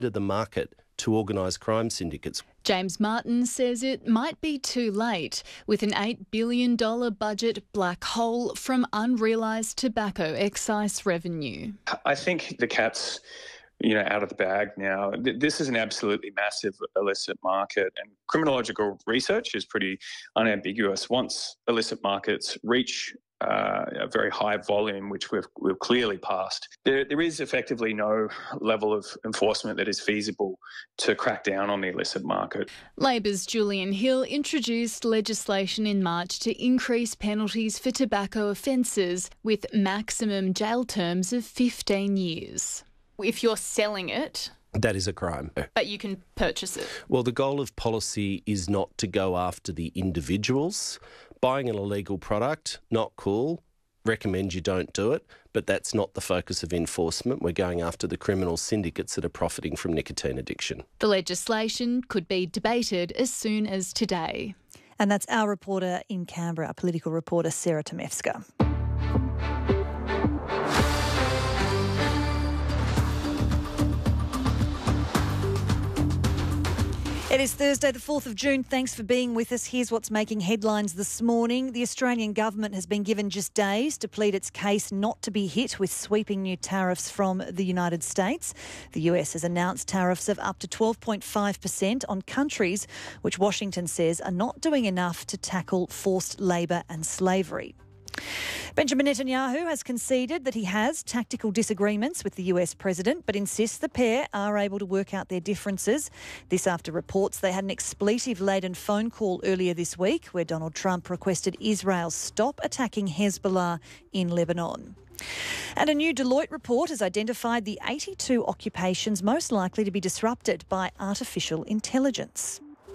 the market to organised crime syndicates. James Martin says it might be too late with an $8 billion budget black hole from unrealised tobacco excise revenue. I think the cat's out of the bag now. This is an absolutely massive illicit market, and criminological research is pretty unambiguous. Once illicit markets reach a very high volume, which we've clearly passed, there is effectively no level of enforcement that is feasible to crack down on the illicit market. Labor's Julian Hill introduced legislation in March to increase penalties for tobacco offences with maximum jail terms of 15 years. If you're selling it, that is a crime. But you can purchase it. Well, the goal of policy is not to go after the individuals. Buying an illegal product, not cool. Recommend you don't do it. But that's not the focus of enforcement. We're going after the criminal syndicates that are profiting from nicotine addiction. The legislation could be debated as soon as today. And that's our reporter in Canberra, our political reporter, Sarah Tomevska. It is Thursday, the 4th of June. Thanks for being with us. Here's what's making headlines this morning. The Australian government has been given just days to plead its case not to be hit with sweeping new tariffs from the United States. The US has announced tariffs of up to 12.5% on countries which Washington says are not doing enough to tackle forced labour and slavery. Benjamin Netanyahu has conceded that he has tactical disagreements with the US president, but insists the pair are able to work out their differences. This after reports they had an expletive-laden phone call earlier this week where Donald Trump requested Israel stop attacking Hezbollah in Lebanon. And a new Deloitte report has identified the 82 occupations most likely to be disrupted by artificial intelligence.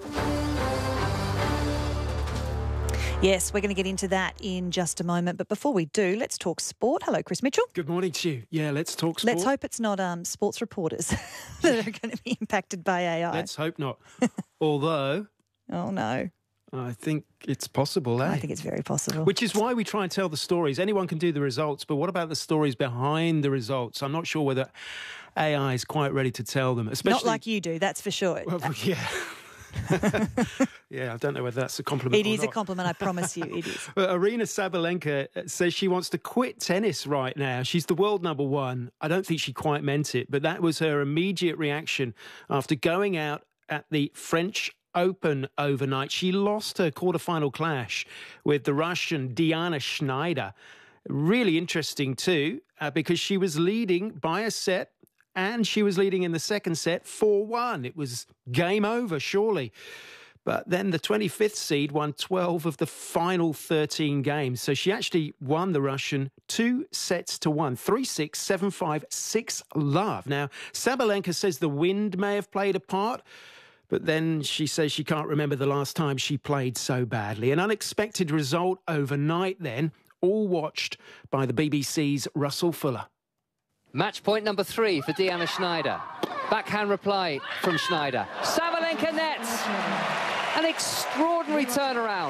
Yes, we're going to get into that in just a moment. But before we do, let's talk sport. Hello, Chris Mitchell. Good morning to you. Yeah, let's talk sport. Let's hope it's not sports reporters that are going to be impacted by AI. Let's hope not. Although... Oh, no. I think it's possible, eh? I think it's very possible. Which is why we try and tell the stories. Anyone can do the results, but what about the stories behind the results? I'm not sure whether AI is quite ready to tell them. Especially... Not like you do, that's for sure. Well, yeah. Yeah, I don't know whether that's a compliment or not. It is a compliment, I promise you, it is. But Aryna Sabalenka says she wants to quit tennis right now. She's the world number one. I don't think she quite meant it, but that was her immediate reaction after going out at the French Open overnight. She lost her quarterfinal clash with the Russian Diana Schneider. Really interesting too, because she was leading by a set, and she was leading in the second set 4-1. It was game over, surely. But then the 25th seed won 12 of the final 13 games. So she actually won the Russian 2-1, 3-6, 7-5, 6-love. Now, Sabalenka says the wind may have played a part, but then she says she can't remember the last time she played so badly. An unexpected result overnight then, all watched by the BBC's Russell Fuller. Match point number 3 for Diana Schneider. Backhand reply from Schneider. Sabalenka nets. An extraordinary turnaround.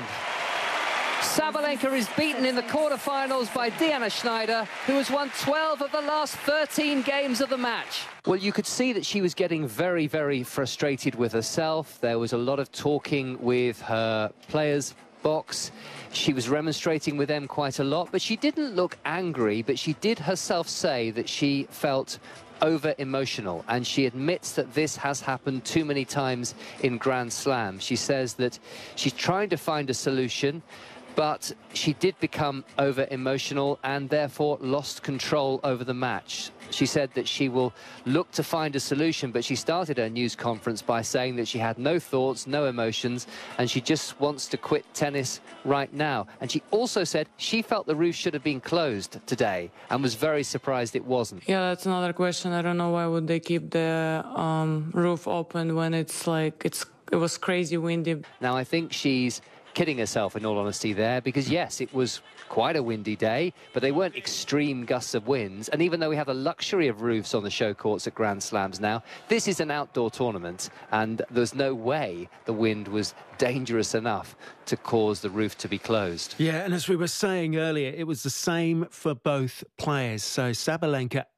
Sabalenka is beaten in the quarterfinals by Diana Schneider, who has won 12 of the last 13 games of the match. Well, you could see that she was getting very, very frustrated with herself. There was a lot of talking with her players' box. She was remonstrating with them quite a lot, but she didn't look angry, but she did herself say that she felt over-emotional, and she admits that this has happened too many times in Grand Slam. She says that she's trying to find a solution, but she did become over-emotional and therefore lost control over the match. She said that she will look to find a solution, but she started her news conference by saying that she had no thoughts, no emotions, and she just wants to quit tennis right now. And she also said she felt the roof should have been closed today and was very surprised it wasn't. Yeah, that's another question. I don't know why would they keep the roof open when it's like it was crazy windy. Now, I think she's kidding herself, in all honesty, there, because yes, it was quite a windy day, but they weren't extreme gusts of winds. And even though we have the luxury of roofs on the show courts at Grand Slams now, this is an outdoor tournament, and there's no way the wind was dangerous enough to cause the roof to be closed. Yeah, and as we were saying earlier, it was the same for both players. So Sabalenka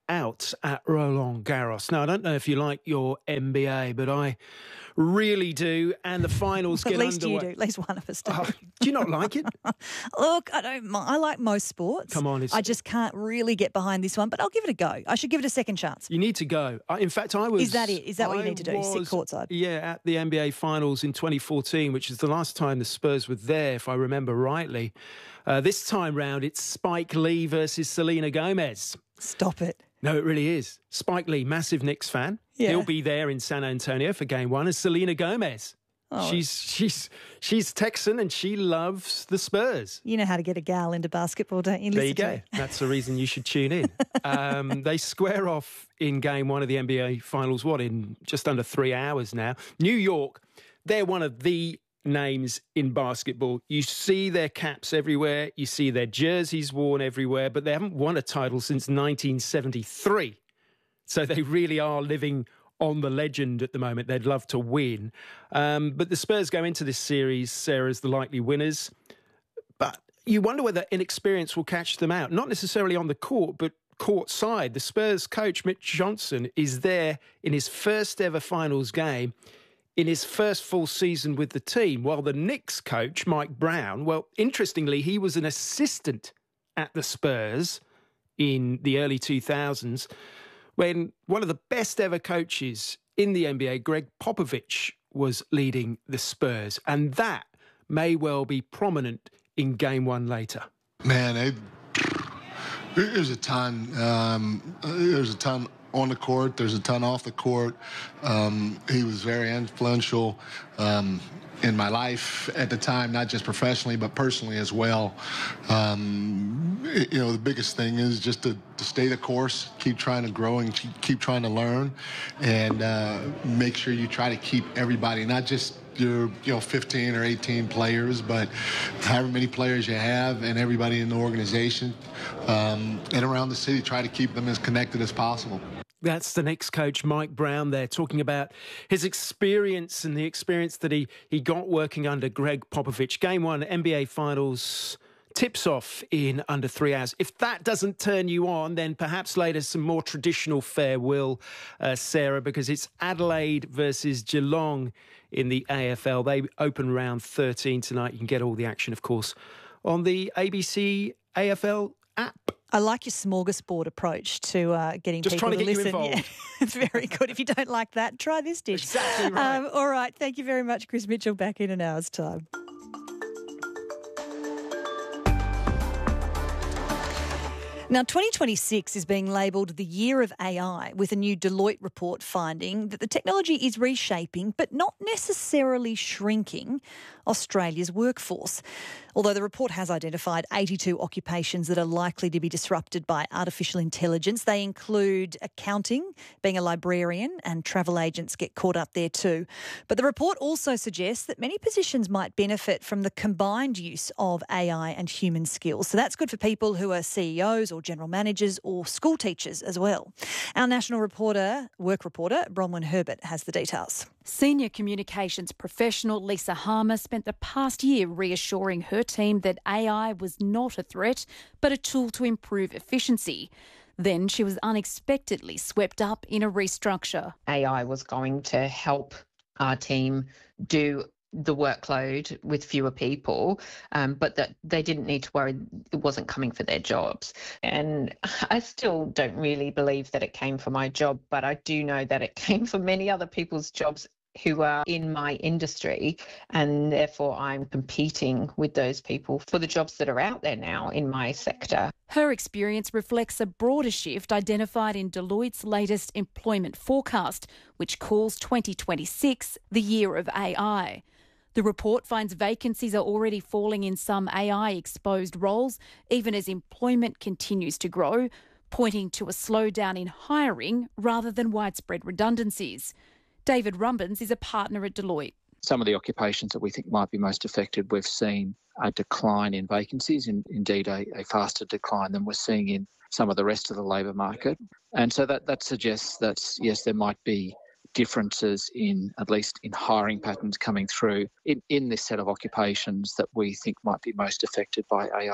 out at Roland Garros. Now, I don't know if you like your NBA, but I really do. And the finals get underway. At least you do. At least one of us do. Do you not like it? Look, I don't mind. I like most sports. Come on. I just can't really get behind this one, but I'll give it a go. I should give it a second chance. You need to go. In fact, I was... Is that it? Is that what you need to do? Sit courtside? Yeah, at the NBA finals in 2014, which is the last time the Spurs were there, if I remember rightly. This time round, it's Spike Lee versus Selena Gomez. Stop it. No, it really is. Spike Lee, massive Knicks fan. Yeah. He'll be there in San Antonio for game one. And Selena Gomez. Oh. She's Texan and she loves the Spurs. You know how to get a gal into basketball, don't you? There you go. That's the reason you should tune in. They square off in game one of the NBA Finals, in just under 3 hours now. New York, they're one of the names in basketball. You see their caps everywhere. You see their jerseys worn everywhere, but they haven't won a title since 1973. So they really are living on the legend at the moment. They'd love to win. But the Spurs go into this series, Sarah, as the likely winners. But you wonder whether inexperience will catch them out. Not necessarily on the court, but courtside. The Spurs coach, Mitch Johnson, is there in his first ever finals game in his first full season with the team, while the Knicks coach, Mike Brown, well, interestingly, he was an assistant at the Spurs in the early 2000s when one of the best ever coaches in the NBA, Greg Popovich, was leading the Spurs. And that may well be prominent in game one later. Man, there's a ton. There's a ton on the court. There's a ton off the court. He was very influential in my life at the time, not just professionally, but personally as well. The biggest thing is just to stay the course, keep trying to grow and keep trying to learn, and make sure you try to keep everybody, not just your 15 or 18 players, but however many players you have and everybody in the organization and around the city, try to keep them as connected as possible. That's the Knicks coach, Mike Brown, there, talking about his experience and the experience that he got working under Greg Popovich. Game one, NBA Finals, tips off in under 3 hours. If that doesn't turn you on, then perhaps later some more traditional fare will, Sarah, because it's Adelaide versus Geelong in the AFL. They open round 13 tonight. You can get all the action, of course, on the ABC AFL app. I like your smorgasbord approach to getting just people to get listen. You involved. Yeah, it's very good. If you don't like that, try this dish. Exactly right. All right. Thank you very much, Chris Mitchell. Back in an hour's time. Now, 2026 is being labelled the year of AI, with a new Deloitte report finding that the technology is reshaping, but not necessarily shrinking, Australia's workforce. Although the report has identified 82 occupations that are likely to be disrupted by artificial intelligence. They include accounting, being a librarian, and travel agents get caught up there too. But the report also suggests that many positions might benefit from the combined use of AI and human skills. So that's good for people who are CEOs or general managers or school teachers as well. Our national work reporter, Bronwyn Herbert, has the details. Senior communications professional Lisa Harmer spent the past year reassuring her team that AI was not a threat, but a tool to improve efficiency. Then she was unexpectedly swept up in a restructure. AI was going to help our team do the workload with fewer people, but that they didn't need to worry it wasn't coming for their jobs. And I still don't really believe that it came for my job, but I do know that it came for many other people's jobs who are in my industry, and therefore I'm competing with those people for the jobs that are out there now in my sector. Her experience reflects a broader shift identified in Deloitte's latest employment forecast, which calls 2026 the year of AI. The report finds vacancies are already falling in some AI-exposed roles, even as employment continues to grow, pointing to a slowdown in hiring rather than widespread redundancies. David Rumbens is a partner at Deloitte. Some of the occupations that we think might be most affected, we've seen a decline in vacancies, and indeed a faster decline than we're seeing in some of the rest of the labour market. And so that suggests that, yes, there might be differences at least in hiring patterns coming through in this set of occupations that we think might be most affected by AI.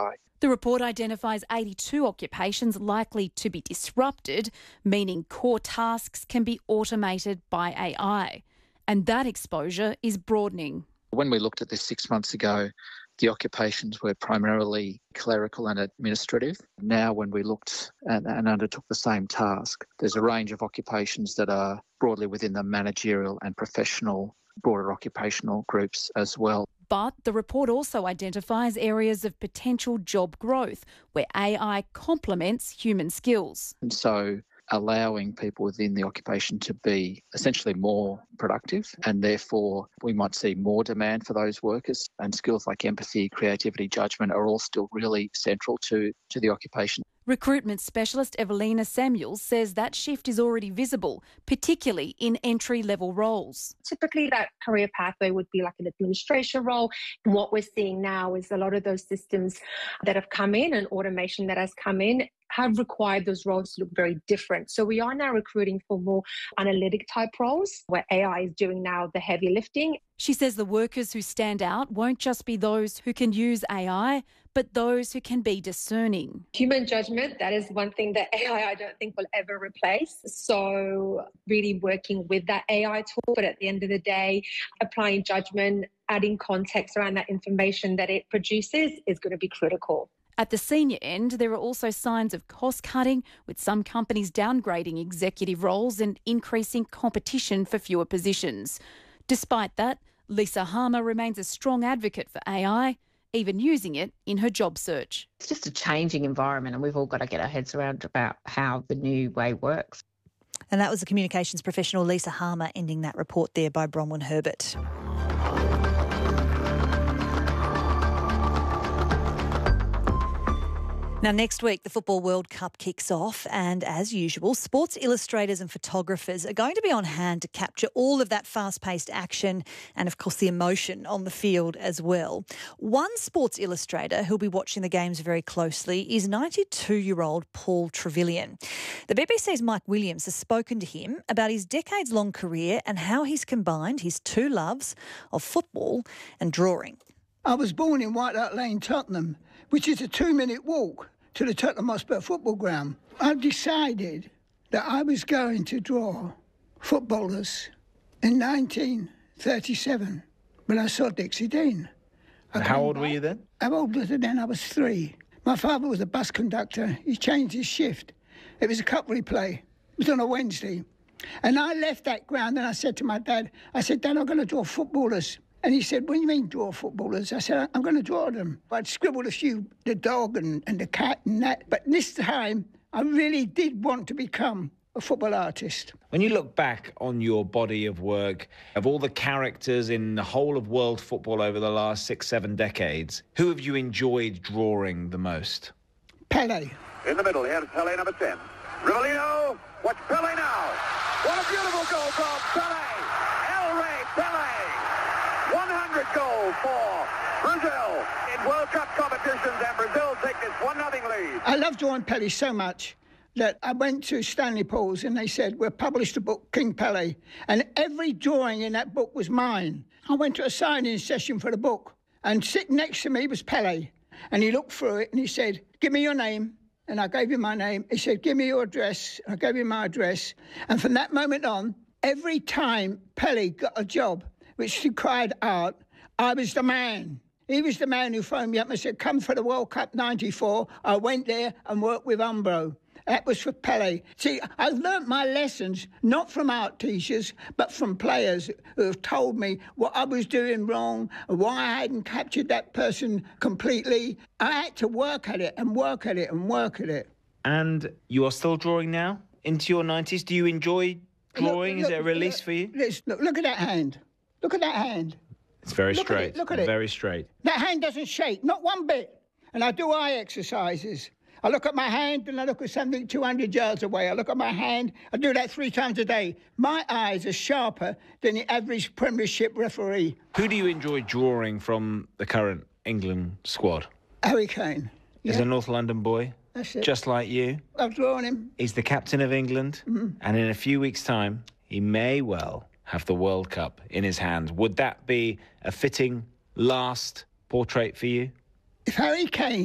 The report identifies 82 occupations likely to be disrupted, meaning core tasks can be automated by AI. And that exposure is broadening. When we looked at this 6 months ago, the occupations were primarily clerical and administrative. Now, when we looked and undertook the same task, there's a range of occupations that are broadly within the managerial and professional, broader occupational groups as well. But the report also identifies areas of potential job growth where AI complements human skills. And so allowing people within the occupation to be essentially more productive, and therefore we might see more demand for those workers, and skills like empathy, creativity, judgment are all still really central to the occupation. Recruitment specialist Evelina Samuels says that shift is already visible, particularly in entry-level roles. Typically that career pathway would be like an administration role. And what we're seeing now is a lot of those systems that have come in and automation that has come in have required those roles to look very different. So we are now recruiting for more analytic type roles where AI is doing now the heavy lifting. She says the workers who stand out won't just be those who can use AI, but those who can be discerning. Human judgment, that is one thing that AI I don't think will ever replace. So really working with that AI tool, but at the end of the day, applying judgment, adding context around that information that it produces is going to be critical. At the senior end, there are also signs of cost cutting, with some companies downgrading executive roles and increasing competition for fewer positions. Despite that, Lisa Harmer remains a strong advocate for AI, even using it in her job search. It's just a changing environment and we've all got to get our heads around about how the new way works. And that was the communications professional Lisa Harmer ending that report there by Bronwyn Herbert. Now, next week, the Football World Cup kicks off and, as usual, sports illustrators and photographers are going to be on hand to capture all of that fast-paced action and, of course, the emotion on the field as well. One sports illustrator who'll be watching the games very closely is 92-year-old Paul Trevelyan. The BBC's Mike Williams has spoken to him about his decades-long career and how he's combined his two loves of football and drawing. I was born in White Hart Lane, Tottenham, which is a 2-minute walk to the Tottenham Hotspur football ground. I decided that I was going to draw footballers in 1937 when I saw Dixie Dean. How old were you then? How old was I then? I was 3. My father was a bus conductor. He changed his shift. It was a cutlery play. It was on a Wednesday. And I left that ground and I said to my dad, Dad, I'm going to draw footballers. And he said, what do you mean draw footballers? I said, I'm going to draw them. I'd scribbled a few, the dog and the cat and that. But this time, I really did want to become a football artist. When you look back on your body of work, of all the characters in the whole of world football over the last 6-7 decades, who have you enjoyed drawing the most? Pele. In the middle, here's Pele, number 10. Rivellino, watch Pele now. What a beautiful goal from Pele. El Rey Pele. 100 goals for Brazil in World Cup competitions, and Brazil take this 1-0 lead. I love drawing Pele so much that I went to Stanley Paul's and they said, we've published a book, King Pele, and every drawing in that book was mine. I went to a signing session for the book, and sitting next to me was Pele, and he looked through it and he said, give me your name. And I gave him my name. He said, give me your address. I gave him my address. And from that moment on, every time Pele got a job which required art, I was the man. He was the man who phoned me up and said, come for the World Cup 94. I went there and worked with Umbro. That was for Pele. See, I learnt my lessons not from art teachers, but from players who have told me what I was doing wrong, why I hadn't captured that person completely. I had to work at it and work at it and work at it. And you are still drawing now? Into your 90s? Do you enjoy drawing? Is it a release for you? Look at that hand. Look at that hand. It's very straight. Look at it. Very straight. That hand doesn't shake, not one bit. And I do eye exercises. I look at my hand and I look at something 200 yards away. I look at my hand. I do that 3 times a day. My eyes are sharper than the average Premiership referee. Who do you enjoy drawing from the current England squad? Harry Kane. He's a North London boy. That's it. Just like you. I've drawn him. He's the captain of England. Mm-hmm. And in a few weeks' time, he may well have the World Cup in his hands. Would that be a fitting last portrait for you? If Harry Kane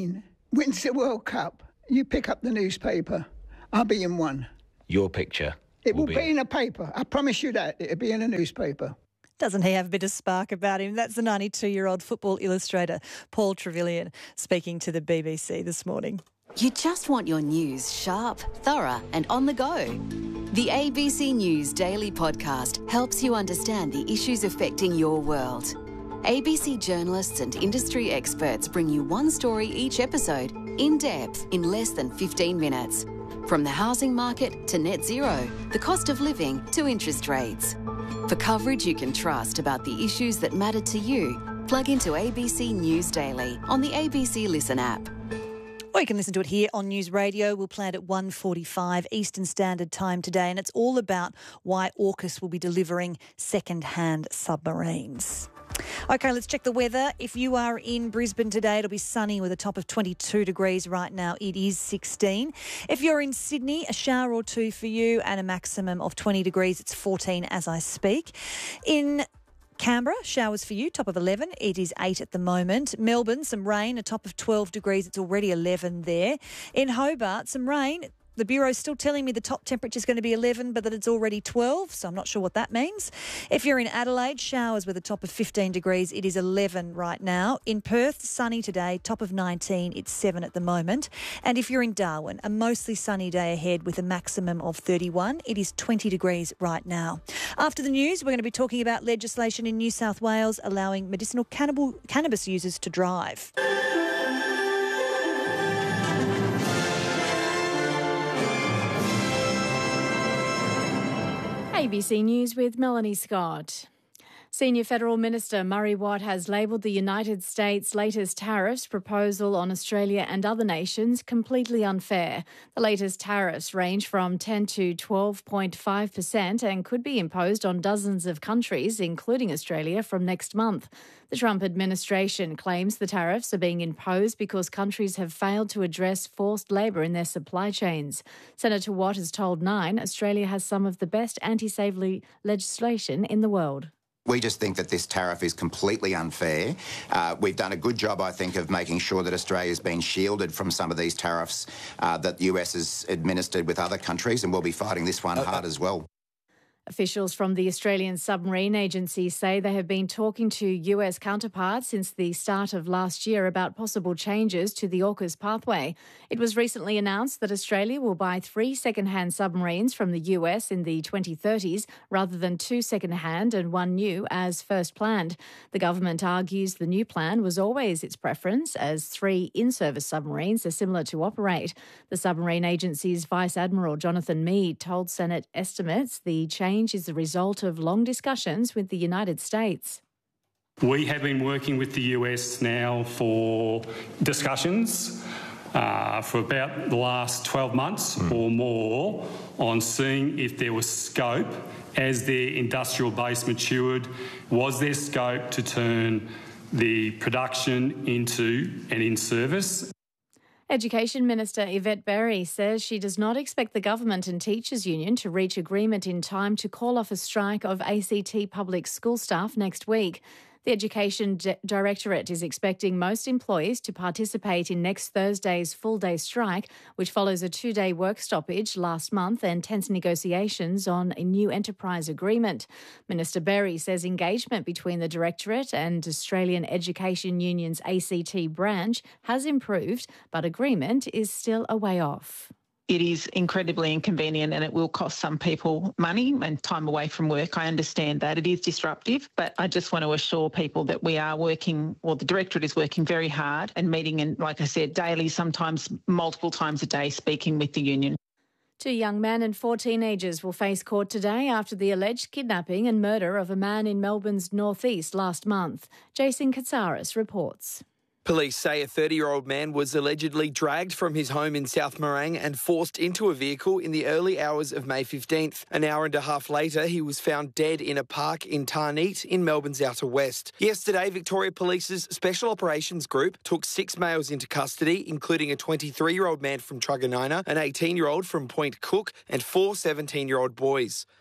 wins the World Cup, you pick up the newspaper, I'll be in one. Your picture. It will be in a paper. I promise you that. It'll be in a newspaper. Doesn't he have a bit of spark about him? That's the 92-year-old football illustrator Paul Trevelyan speaking to the BBC this morning. You just want your news sharp, thorough and on the go. The ABC News Daily Podcast helps you understand the issues affecting your world. ABC journalists and industry experts bring you one story each episode, in depth, in less than 15 minutes. From the housing market to net zero, the cost of living to interest rates. For coverage you can trust about the issues that matter to you, plug into ABC News Daily on the ABC Listen app. Or you can listen to it here on News Radio. We'll play it at 1:45 Eastern Standard Time today, and it's all about why AUKUS will be delivering second-hand submarines. OK, let's check the weather. If you are in Brisbane today, it'll be sunny with a top of 22 degrees right now. It is 16. If you're in Sydney, a shower or two for you and a maximum of 20 degrees. It's 14 as I speak. In Canberra, showers for you, top of 11. It is 8 at the moment. Melbourne, some rain, a top of 12 degrees. It's already 11 there. In Hobart, some rain. The Bureau's still telling me the top temperature is going to be 11, but that it's already 12, so I'm not sure what that means. If you're in Adelaide, showers with a top of 15 degrees. It is 11 right now. In Perth, sunny today, top of 19. It's 7 at the moment. And if you're in Darwin, a mostly sunny day ahead with a maximum of 31. It is 20 degrees right now. After the news, we're going to be talking about legislation in New South Wales allowing medicinal cannabis users to drive. ABC News with Melanie Scott. Senior Federal Minister Murray Watt has labelled the United States' latest tariffs proposal on Australia and other nations completely unfair. The latest tariffs range from 10 to 12.5% and could be imposed on dozens of countries, including Australia, from next month. The Trump administration claims the tariffs are being imposed because countries have failed to address forced labour in their supply chains. Senator Watt has told Nine Australia has some of the best anti-slavery legislation in the world. We just think that this tariff is completely unfair. We've done a good job, I think, of making sure that Australia's been shielded from some of these tariffs that the US has administered with other countries, and we'll be fighting this one hard as well. Officials from the Australian Submarine Agency say they have been talking to US counterparts since the start of last year about possible changes to the AUKUS pathway. It was recently announced that Australia will buy 3 second-hand submarines from the US in the 2030s rather than 2 second-hand and 1 new as first planned. The government argues the new plan was always its preference, as 3 in-service submarines are similar to operate. The Submarine Agency's Vice Admiral Jonathan Mead told Senate estimates the change is the result of long discussions with the United States. We have been working with the US now for discussions for about the last 12 months or more on seeing if there was scope, as their industrial base matured, was there scope to turn the production into an in-service. Education Minister Yvette Berry says she does not expect the government and teachers' union to reach agreement in time to call off a strike of ACT public school staff next week. The Education Directorate is expecting most employees to participate in next Thursday's full-day strike, which follows a 2-day work stoppage last month and tense negotiations on a new enterprise agreement. Minister Berry says engagement between the Directorate and Australian Education Union's ACT branch has improved, but agreement is still a way off. It is incredibly inconvenient and it will cost some people money and time away from work. I understand that. It is disruptive, but I just want to assure people that we are working, or the Directorate is working very hard and meeting, and like I said, daily, sometimes multiple times a day, speaking with the union. 2 young men and 4 teenagers will face court today after the alleged kidnapping and murder of a man in Melbourne's northeast last month. Jason Katsaris reports. Police say a 30-year-old man was allegedly dragged from his home in South Morang and forced into a vehicle in the early hours of May 15th. An hour and a half later, he was found dead in a park in Tarneet in Melbourne's outer west. Yesterday, Victoria Police's Special Operations Group took 6 males into custody, including a 23-year-old man from Truganina, an 18-year-old from Point Cook, and 4 17-year-old boys.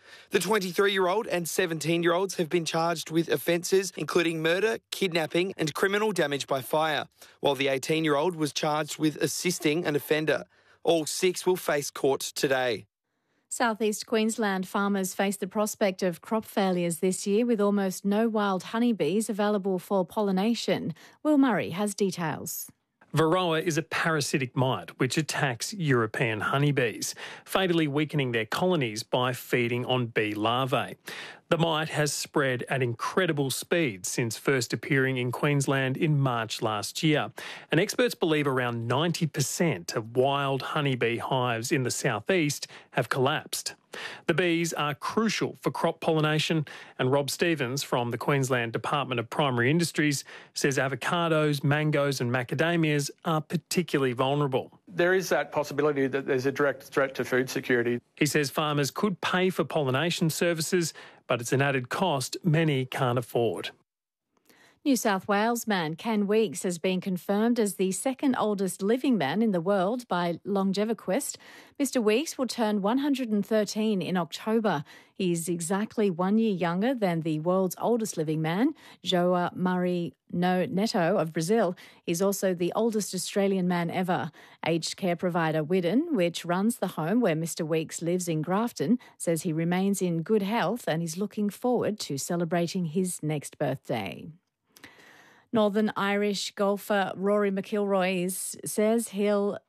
The 23-year-old and 17-year-olds have been charged with offences including murder, kidnapping and criminal damage by fire, while the 18-year-old was charged with assisting an offender. All 6 will face court today. Southeast Queensland farmers face the prospect of crop failures this year with almost no wild honeybees available for pollination. Will Murray has details. Varroa is a parasitic mite which attacks European honeybees, fatally weakening their colonies by feeding on bee larvae. The mite has spread at incredible speed since first appearing in Queensland in March last year, and experts believe around 90% of wild honeybee hives in the southeast have collapsed. The bees are crucial for crop pollination, and Rob Stevens from the Queensland Department of Primary Industries says avocados, mangoes and macadamias are particularly vulnerable. There is that possibility that there's a direct threat to food security. He says farmers could pay for pollination services, but it's an added cost many can't afford. New South Wales man Ken Weeks has been confirmed as the second oldest living man in the world by LongeviQuest. Mr Weeks will turn 113 in October. He's exactly 1 year younger than the world's oldest living man, João Mario Neto of Brazil. He's also the oldest Australian man ever. Aged care provider Widden, which runs the home where Mr Weeks lives in Grafton, says he remains in good health and is looking forward to celebrating his next birthday. Northern Irish golfer Rory McIlroy says he'll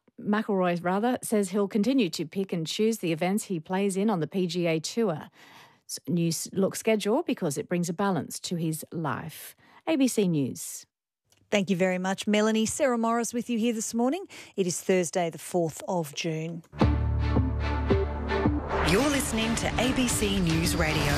continue to pick and choose the events he plays in on the PGA Tour. New look schedule because it brings a balance to his life. ABC News. Thank you very much, Melanie. Sarah Morris with you here this morning. It is Thursday, the 4th of June. You're listening to ABC News Radio.